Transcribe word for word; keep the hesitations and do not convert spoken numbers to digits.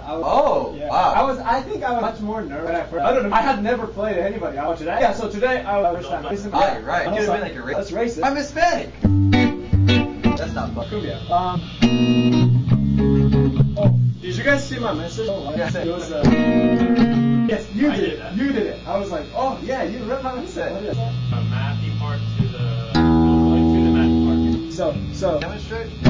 I was, Oh, yeah. wow. I was. I think I was much more nervous when I first. I don't know. I had never played anybody. I was today. Yeah. So today I was first time. racing. Ah, you're right. It could have been like a race. Let's race it. I'm Hispanic. That's not fun. Cumbia. Um. Oh, did you guys see my message? Oh, yes. It was. Uh, yes, you did, did it. You did it. I was like, oh yeah, you read my message. What is that? From Matthew Park to the. Going to the Matthew Park. So, so. Demonstrate.